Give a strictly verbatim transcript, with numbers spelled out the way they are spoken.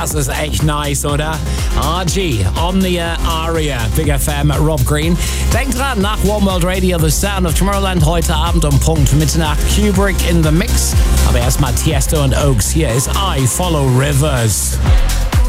Das ist echt nice, oder? R G, Omnia Aria, Big F M, Rob Green. Denkt dran, nach One World Radio, The Sound of Tomorrowland, heute Abend um Punkt Mitternacht, Kubrick in the Mix. Aber erstmal Tiesto und Oaks, hier ist I Follow Rivers.